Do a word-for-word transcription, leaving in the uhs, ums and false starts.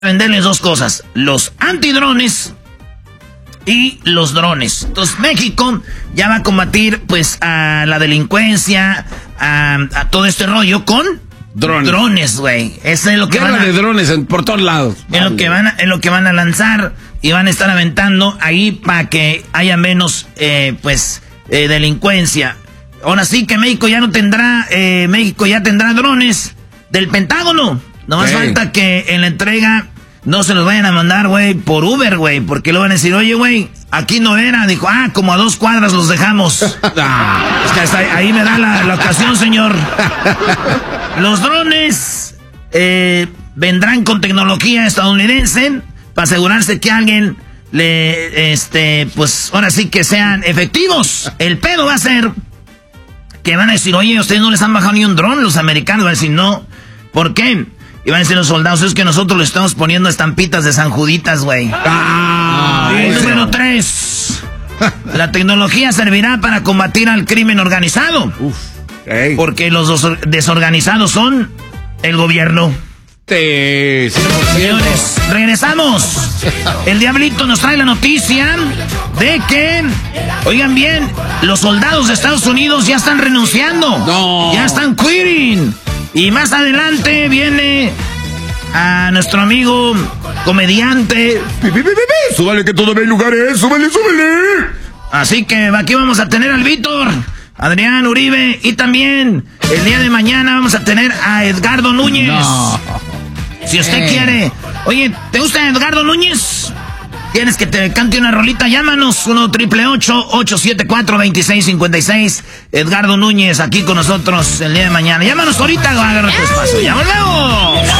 venderles dos cosas, los antidrones y los drones. Entonces México ya va a combatir pues a la delincuencia, a, a todo este rollo con drones. Drones, güey. Eso es lo que Guerra van a, de drones en, por todos lados. En lo que van a, en lo que van a lanzar y van a estar aventando ahí para que haya menos eh, pues eh, delincuencia. Ahora sí que México ya no tendrá, eh, México ya tendrá drones del Pentágono. Nomás sí. Falta que en la entrega no se los vayan a mandar, güey, por Uber, güey, porque lo van a decir, oye, güey, aquí no era. Dijo, ah, como a dos cuadras los dejamos. Ah, es que hasta ahí me da la, la ocasión, señor. Los drones eh, vendrán con tecnología estadounidense para asegurarse que alguien le, este, pues, ahora sí que sean efectivos. El pedo va a ser que van a decir, oye, ustedes no les han bajado ni un dron, los americanos van a decir, no. ¿Por qué? Y van a decir los soldados, es que nosotros le estamos poniendo estampitas de San Juditas, güey. Ah, y número tres. La tecnología servirá para combatir al crimen organizado. Uf, hey. Porque los desorganizados son el gobierno. Sí, sí, señores, regresamos. El Diablito nos trae la noticia de que, oigan bien, los soldados de Estados Unidos ya están renunciando. No. Ya están quitting. Y más adelante viene a nuestro amigo comediante. Pi, pi, pi, pi. Súbale que todavía hay lugares, súbale, súbale. Así que aquí vamos a tener al Víctor, Adrián Uribe y también el día de mañana vamos a tener a Edgardo Núñez. No. Si usted eh. quiere. Oye, ¿te gusta Edgardo Núñez? ¿Quieres que te cante una rolita? Llámanos, uno triple ocho, ocho siete cuatro, dos seis cinco seis. Edgardo Núñez aquí con nosotros el día de mañana. Llámanos ahorita, agarra tu espacio. ¡Ya volvemos!